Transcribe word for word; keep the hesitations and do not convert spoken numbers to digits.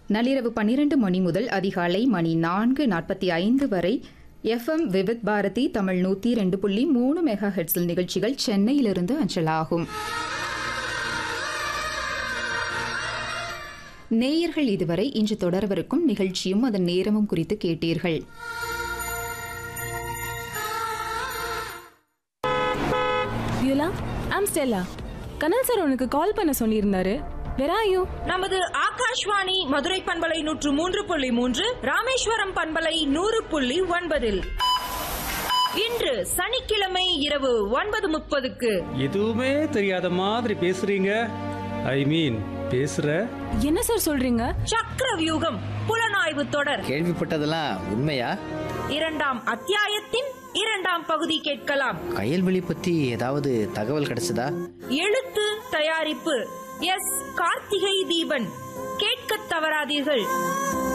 நள்ளிரவு பன்னிரண்டு மணி முதல் அதிகாலை மணி நான்கு நாற்பத்தி ஐந்து வரை எஃப்எம் விவித் பாரதி தமிழ் நூற்றி ரெண்டு புள்ளி மூணு மெகா ஹெட்ஸில் நிகழ்ச்சிகள் சென்னையிலிருந்து அஞ்சலாகும். நேயர்கள் இதுவரை இன்று தொடரவிருக்கும் நிகழ்ச்சியும் அதன் நேரமும் குறித்து கேட்டீர்கள். கனல் சார் உனக்கு கால் பண்ண சொல்லியிருந்தாரு. வெராயோ? நமது ஆகாஷ்வாணி மதுரை பண்பலை நூற்று மூன்று புள்ளி மூன்று, ராமேஸ்வரம் பண்பலை நூறு புள்ளி ஒன்பதில் இன்று சனிக்கிழமை இரவு ஒன்பது முப்பதுக்கு. எதுவுமே தெரியாத மாதிரி பேசுறீங்க. ஐ மீன் பேசுற என்ன சார் சொல்றீங்க? சக்கர வியூகம் புலனாய்வு தொடர். கேள்விப்பட்டதெல்லாம் உண்மையா? இரண்டாம் அத்தியாயத்தின் இரண்டாம் பகுதி கேட்கலாம். கயல்வெளி பத்தி ஏதாவது தகவல் கிடைச்சதா? எழுத்து தயாரிப்பு எஸ் கார்த்திகை தீபன். கேட்க தவறாதீர்கள்.